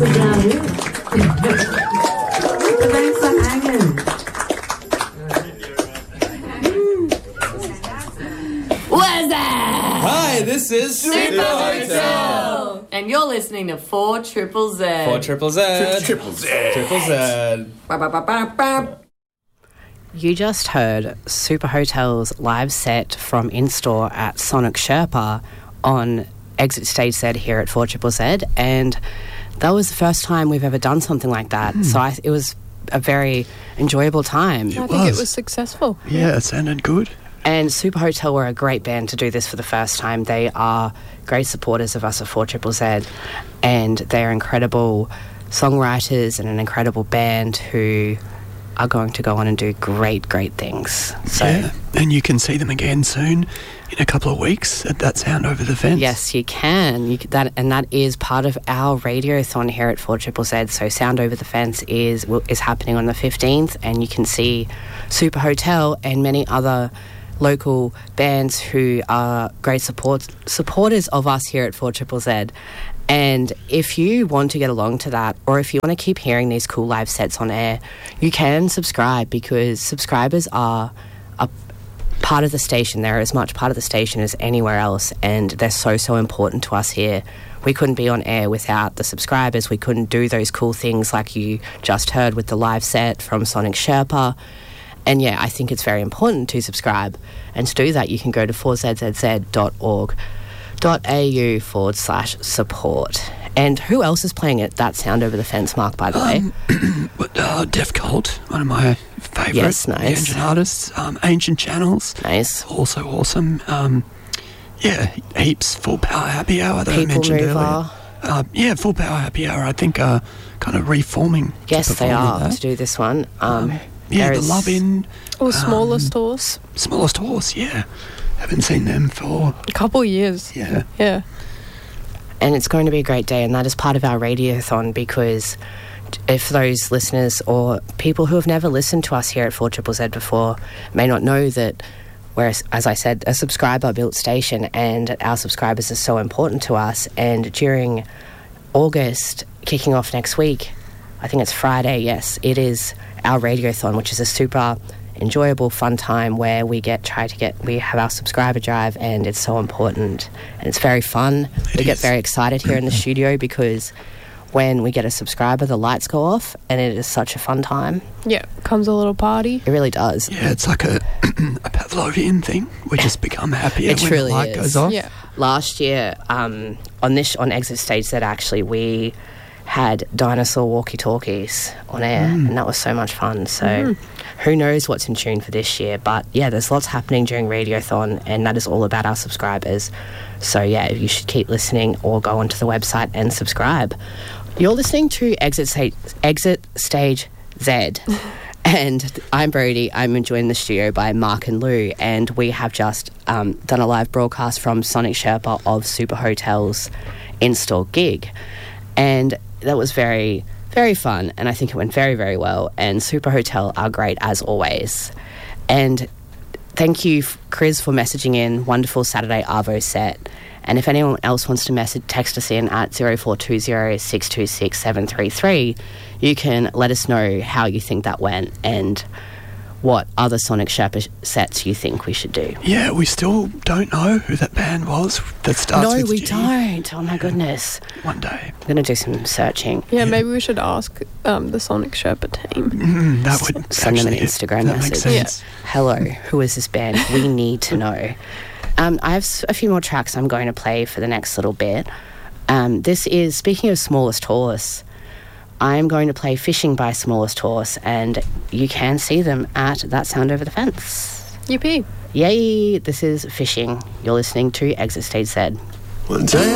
Thanks for hanging. What's that? Hi, this is Super Hotel. And you're listening to 4 Triple Z. 4 Triple Z. Triple Z. Ba, ba, ba, ba, ba. You just heard Super Hotel's live set from in-store at Sonic Sherpa on Exit Stage Z here at 4 Triple Z, and that was the first time we've ever done something like that. So it was a very enjoyable time. I think it was successful. Yeah, it sounded good. And Super Hotel were a great band to do this for the first time. They are great supporters of us at 4 Triple Z, and they're incredible songwriters and an incredible band who are going to go on and do great things. So, yeah, and you can see them again soon in a couple of weeks at That Sound Over the Fence. yes, you can. That is part of our radiothon here at 4 Triple Z. So Sound Over the Fence is happening on the 15th, and you can see Super Hotel and many other local bands who are great supporters of us here at 4 Triple Z. And if you want to get along to that, or if you want to keep hearing these cool live sets on air, you can subscribe, because subscribers are a part of the station. They're as much part of the station as anywhere else, and they're so important to us here. We couldn't be on air without the subscribers. We couldn't do those cool things like you just heard with the live set from Sonic Sherpa. And yeah, I think it's very important to subscribe. And to do that, you can go to 4zzz.org.au/support. And who else is playing it? That Sound Over the Fence, Mark, by the way? Def Cult, one of my favourite Yes, nice. Engine artists. Ancient Channels, Nice. also awesome. Heaps. Full Power Happy Hour that I People mentioned Mover. earlier. Full Power Happy Hour, I think, are kind of reforming. Yes, to they perform are, with to that. do this one. The Love In, Or Smallest Horse. Smallest Horse, yeah. Haven't seen them for, A couple of years. yeah. Yeah. And it's going to be a great day, and that is part of our radiothon, because if those listeners or people who have never listened to us here at 4 Triple Z before may not know that we're, as I said, a subscriber-built station, and our subscribers are so important to us. And during August, kicking off next week, I think it's Friday, yes, it is our radiothon, which is a super enjoyable, fun time where we have our subscriber drive, and it's so important, and it's very fun. We get very excited here in the studio, because when we get a subscriber, the lights go off, and it is such a fun time. Yeah. Comes a little party. It really does. Yeah, it's like a Pavlovian thing. We just become happier It when truly the light is. goes off. Yeah. Last year, on Exit Stage Z, actually, we had dinosaur walkie-talkies on air, and that was so much fun. So who knows what's in tune for this year, but yeah, there's lots happening during Radiothon, and that is all about our subscribers. So yeah, you should keep listening or go onto the website and subscribe. You're listening to Exit Stage Z. And I'm Brody. I'm joined in the studio by Mark and Lou, and we have just done a live broadcast from Sonic Sherpa of Super Hotel's in-store gig. And that was very, very fun, and I think it went very, very well. And Super Hotel are great as always. And thank you, Chris, for messaging in. Wonderful Saturday Arvo set. And if anyone else wants to text us in at 0420 626 733, you can let us know how you think that went and what other Sonic Sherpa sets you think we should do. Yeah, we still don't know who that band was that starts No, with we G. don't. Oh, my goodness. One day. I'm going to do some searching. Yeah, maybe we should ask the Sonic Sherpa team. That would Send them an actually- Instagram that makes message. sense. Hello, who is this band? We need to know. I have a few more tracks I'm going to play for the next little bit. This is, speaking of Smallest Horse, I'm going to play Fishing by Smallest Horse, and you can see them at That Sound Over the Fence. Yippee. Yay, this is Fishing. You're listening to Exit Stage Z. One day